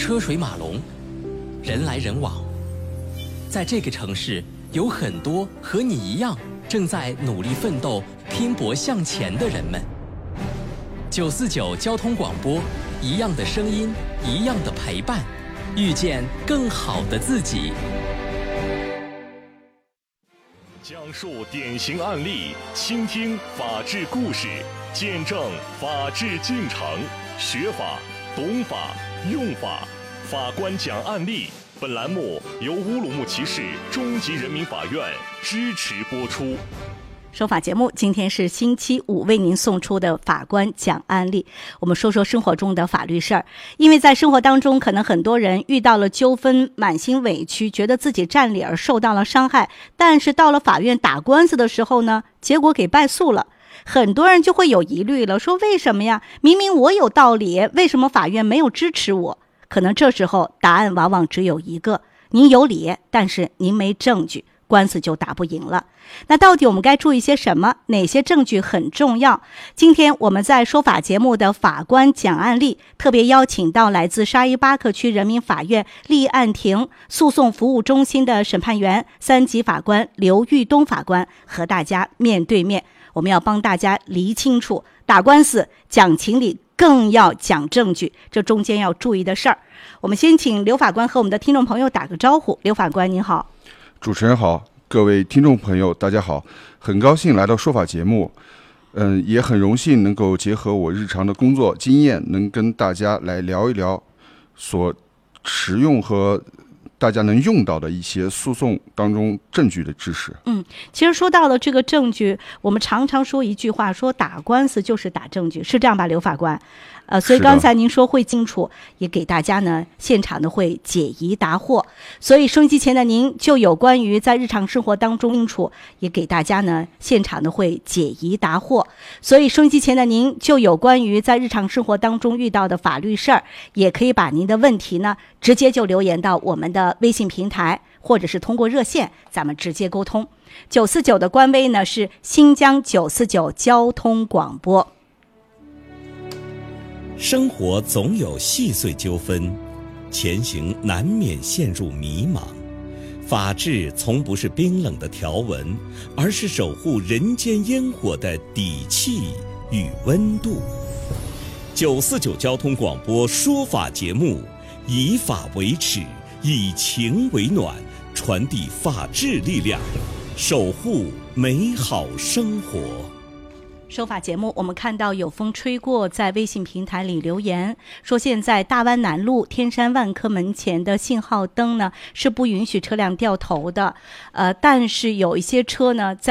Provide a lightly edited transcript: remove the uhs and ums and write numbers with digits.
车水马龙，人来人往。在这个城市，有很多和你一样正在努力奋斗、拼搏向前的人们。949交通广播，一样的声音，一样的陪伴，遇见更好的自己。 讲述典型案例，倾听法治故事，见证法治进程，学法、懂法、用法，法官讲案例。本栏目由乌鲁木齐市中级人民法院支持播出。 说法节目今天是星期五为您送出的法官讲案例，我们说说生活中的法律事儿。因为在生活当中，可能很多人遇到了纠纷，满心委屈，觉得自己占理儿受到了伤害，但是到了法院打官司的时候呢，结果给败诉了。很多人就会有疑虑了，说为什么呀？明明我有道理，为什么法院没有支持我？可能这时候答案往往只有一个，您有理，但是您没证据，官司就打不赢了。那到底我们该注意些什么？哪些证据很重要？今天我们在说法节目的法官讲案例，特别邀请到来自沙依巴克区人民法院立案庭诉讼服务中心的审判员3级法官刘玉东法官，和大家面对面。我们要帮大家理清楚，打官司讲情理，更要讲证据，这中间要注意的事儿。我们先请刘法官和我们的听众朋友打个招呼。刘法官您好。 主持人好，各位听众朋友大家好，很高兴来到说法节目，也很荣幸能够结合我日常的工作经验，能跟大家来聊一聊所实用和大家能用到的一些诉讼当中证据的知识。 其实说到了这个证据，我们常常说一句话，说打官司就是打证据，是这样吧，刘法官？所以刚才您说会清楚，也给大家呢现场的会解疑答惑。所以收音机前的您就有关于在日常生活当中清楚，也给大家呢现场的会解疑答惑。所以收音机前的您就有关于在日常生活当中遇到的法律事儿，也可以把您的问题呢直接就留言到我们的微信平台，或者是通过热线，咱们直接沟通。949的官微呢是新疆949交通广播。 生活总有细碎纠纷，前行难免陷入迷茫。法治从不是冰冷的条文，而是守护人间烟火的底气与温度。949交通广播说法节目，以法为尺，以情为暖，传递法治力量，守护美好生活。 说法节目，我们看到有风吹过，在微信平台里留言说，现在大湾南路天山万科门前的信号灯呢是不允许车辆掉头的，但是有一些车呢在